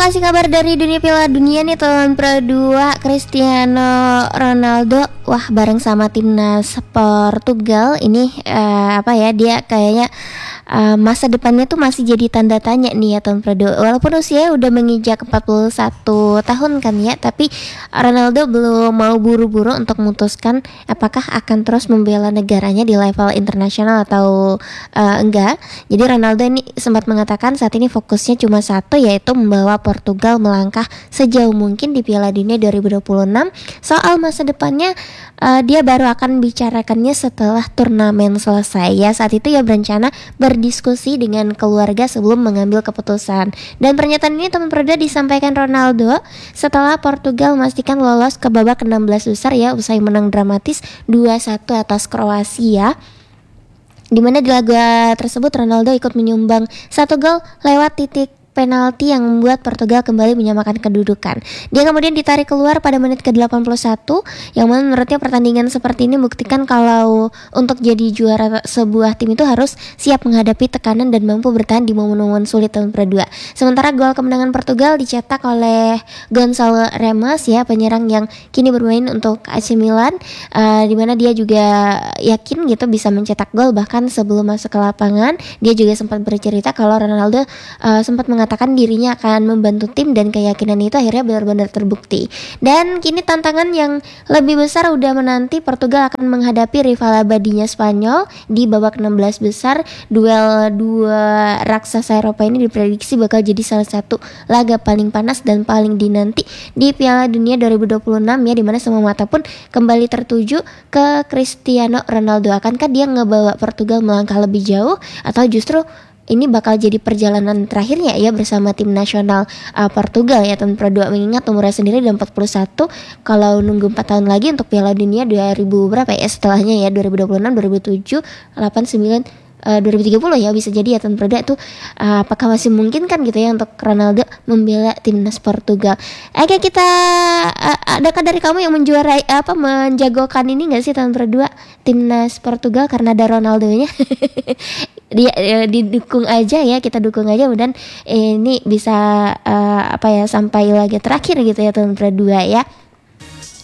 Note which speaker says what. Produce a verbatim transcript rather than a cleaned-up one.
Speaker 1: kasih kabar dari dunia Piala Dunia nih tahun Pro dua. Cristiano Ronaldo wah bareng sama timnas Portugal ini uh, apa ya dia kayaknya uh, masa depannya tuh masih jadi tanda tanya nih ya tahun Pro dua. Walaupun usianya udah menginjak empat puluh satu tahun kan ya, tapi Ronaldo belum mau buru-buru untuk memutuskan apakah akan terus membela negaranya di level internasional atau uh, enggak. Jadi Ronaldo ini sempat mengatakan saat ini fokusnya cuma satu, yaitu membawa Portugal melangkah sejauh mungkin di Piala Dunia dua ribu dua puluh enam. Soal masa depannya uh, dia baru akan bicarakannya setelah turnamen selesai ya. Saat itu ia berencana berdiskusi dengan keluarga sebelum mengambil keputusan. Dan pernyataan ini teman perda disampaikan Ronaldo setelah Portugal memastikan lolos ke babak enam belas besar ya, usai menang dramatis dua satu atas Kroasia. Di mana di laga tersebut Ronaldo ikut menyumbang satu gol lewat titik penalti yang membuat Portugal kembali menyamakan kedudukan. Dia kemudian ditarik keluar pada menit ke delapan puluh satu, yang mana menurutnya pertandingan seperti ini membuktikan kalau untuk jadi juara sebuah tim itu harus siap menghadapi tekanan dan mampu bertahan di momen-momen sulit tahun Pro dua. Sementara gol kemenangan Portugal dicetak oleh Gonçalo Ramos ya, penyerang yang kini bermain untuk A C Milan, uh, di mana dia juga yakin gitu bisa mencetak gol. Bahkan sebelum masuk ke lapangan dia juga sempat bercerita kalau Ronaldo uh, sempat mengatakan mengatakan dirinya akan membantu tim, dan keyakinan itu akhirnya benar-benar terbukti. Dan kini tantangan yang lebih besar udah menanti. Portugal akan menghadapi rival abadinya Spanyol di babak enam belas besar. Duel dua raksasa Eropa ini diprediksi bakal jadi salah satu laga paling panas dan paling dinanti di Piala Dunia dua ribu dua puluh enam ya, dimana semua mata pun kembali tertuju ke Cristiano Ronaldo. Akankah dia ngebawa Portugal melangkah lebih jauh, atau justru ini bakal jadi perjalanan terakhirnya ya bersama tim nasional uh, Portugal ya tahun Pro dua, mengingat umurnya sendiri udah empat puluh satu. Kalau nunggu empat tahun lagi untuk Piala Dunia dua ribu berapa ya setelahnya ya, dua ribu dua puluh enam, dua ribu tujuh, delapan, sembilan, uh, dua ribu tiga puluh ya, bisa jadi ya tahun Pro dua tuh uh, apakah masih mungkin kan gitu ya untuk Ronaldo membela timnas Portugal. Oke, kita uh, adakah dari kamu yang menjuarai apa menjagokan ini enggak sih tahun Pro dua timnas Portugal karena ada Ronaldo-nya? Dia eh, didukung aja ya, kita dukung aja, dan ini bisa uh, apa ya sampai laga terakhir gitu ya tahun Pro dua ya.